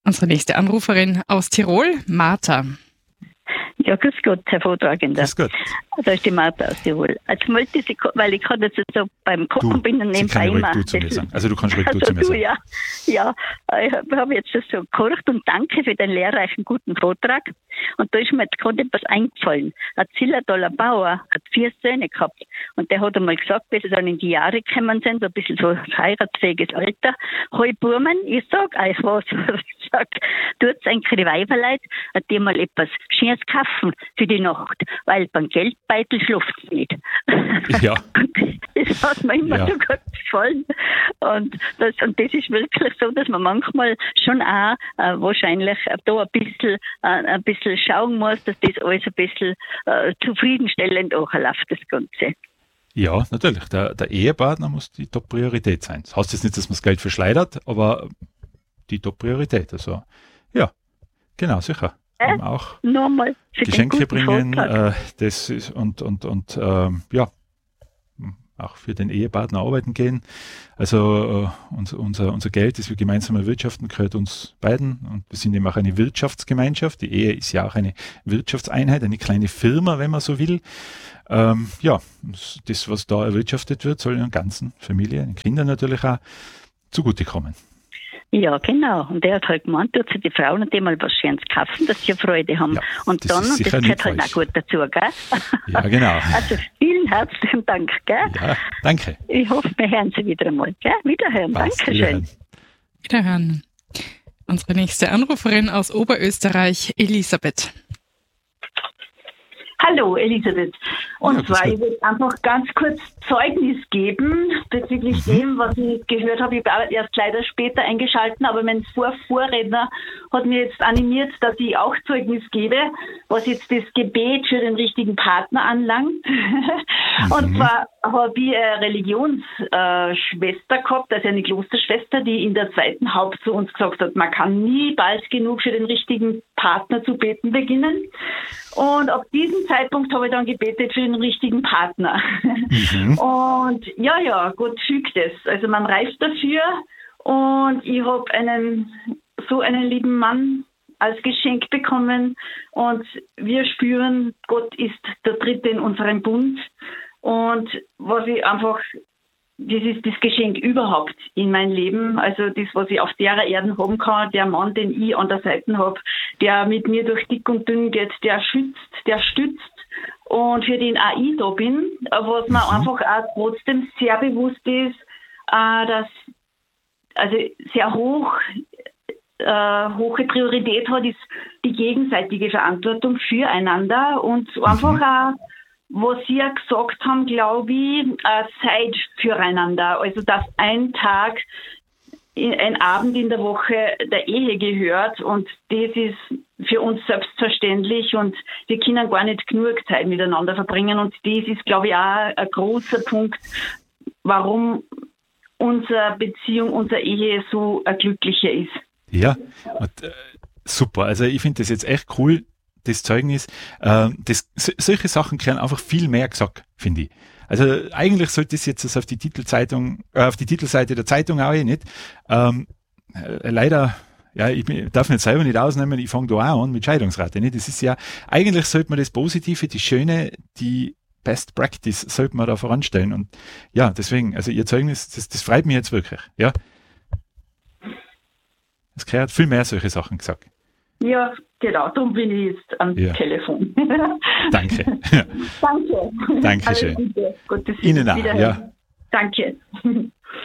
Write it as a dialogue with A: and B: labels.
A: Unsere nächste Anruferin aus Tirol, Martha.
B: Ja, grüß Gott, Herr Vortragender.
C: Grüß Gott.
B: Da ist die Martha aus Tirol. Jetzt wollte ich, weil ich gerade jetzt so beim Kochen bin und nebenbei
C: immer... Du zu mir sagen. Also du kannst ruhig du zu mir sagen.
B: Ja, ich habe jetzt das so gekocht und danke für den lehrreichen, guten Vortrag. Und da ist mir jetzt gerade etwas eingefallen. Ein Zillertaler Bauer hat 4 Söhne gehabt. Und der hat einmal gesagt, bis sie dann in die Jahre gekommen sind, so ein bisschen so heiratsfähiges Alter, hey Burmen, ich sag euch was. Ich sag, tut's eigentlich die Weiberleut, die mal etwas Schönes kaufen für die Nacht, weil beim Geldbeutel schläft's nicht.
C: Ja.
B: Das hat mir immer so gut gefallen. Und das ist wirklich so, dass man manchmal schon auch wahrscheinlich da ein bisschen schauen muss, dass das alles ein bisschen zufriedenstellend auch läuft, das Ganze.
C: Ja, natürlich. Der Ehepartner muss die Top-Priorität sein. Das heißt jetzt nicht, dass man das Geld verschleudert, aber die Top-Priorität. Also, ja, genau, sicher. Auch
B: nochmal
C: Geschenke bringen, das ist ja, auch für den Ehepartner arbeiten gehen. Also unser Geld, das wir gemeinsam erwirtschaften, gehört uns beiden und wir sind eben auch eine Wirtschaftsgemeinschaft. Die Ehe ist ja auch eine Wirtschaftseinheit, eine kleine Firma, wenn man so will. Ja, das, was da erwirtschaftet wird, soll der ganzen Familie, den Kindern natürlich auch zugutekommen.
B: Ja, genau. Und der hat halt gemeint, tut sich die Frauen und die mal was Schönes kaufen, dass sie Freude haben. Ja, und das gehört halt auch gut dazu, gell?
C: Ja, genau.
B: Also vielen herzlichen Dank, gell?
C: Ja, danke.
B: Ich hoffe, wir hören Sie wieder einmal, gell? Wiederhören, Dankeschön.
A: Wiederhören. Unsere nächste Anruferin aus Oberösterreich, Elisabeth.
D: Hallo Elisabeth. Und zwar, ich will einfach ganz kurz Zeugnis geben bezüglich dem, was ich gehört habe. Ich habe erst leider später eingeschalten, aber mein Vorredner hat mir jetzt animiert, dass ich auch Zeugnis gebe, was jetzt das Gebet für den richtigen Partner anlangt. Und zwar habe ich eine Religionsschwester gehabt, also eine Klosterschwester, die in der 2. Haupt zu uns gesagt hat, man kann nie bald genug für den richtigen Partner zu beten beginnen. Und ab diesem Zeitpunkt habe ich dann gebetet für den richtigen Partner. Und ja, Gott fügt es. Also man reift dafür und ich habe so einen lieben Mann als Geschenk bekommen und wir spüren, Gott ist der Dritte in unserem Bund. Und was ich einfach, das ist das Geschenk überhaupt in mein Leben. Also das, was ich auf der Erde haben kann, der Mann, den ich an der Seite habe, der mit mir durch dick und dünn geht, der schützt, der stützt und für den auch ich da bin. Was mir einfach auch trotzdem sehr bewusst ist, dass also sehr hohe Priorität hat, ist die gegenseitige Verantwortung füreinander und einfach auch, was Sie ja gesagt haben, glaube ich, Zeit füreinander. Also, dass ein Tag, ein Abend in der Woche der Ehe gehört und das ist für uns selbstverständlich und wir können gar nicht genug Zeit miteinander verbringen und das ist, glaube ich, auch ein großer Punkt, warum unsere Beziehung, unsere Ehe so ein glücklicher ist.
C: Ja, und, super. Also, ich finde das jetzt echt cool, das Zeugnis, solche Sachen können einfach viel mehr gesagt, finde ich. Also eigentlich sollte es jetzt auf die Titelseite der Zeitung auch nicht. Leider, ja, ich darf mich selber nicht ausnehmen, ich fange da auch an mit Scheidungsrate. Nicht? Das ist ja, eigentlich sollte man das Positive, die Schöne, die Best Practice sollte man da voranstellen. Und ja, deswegen, also Ihr Zeugnis, das freut mich jetzt wirklich. Ja. Es gehört viel mehr solche Sachen gesagt.
D: Ja, genau, darum bin ich jetzt am Telefon.
C: Danke.
D: Danke.
C: Dankeschön.
D: Gottes
C: Ihnen auch,
D: Wiederhören.
C: ja.
D: Danke.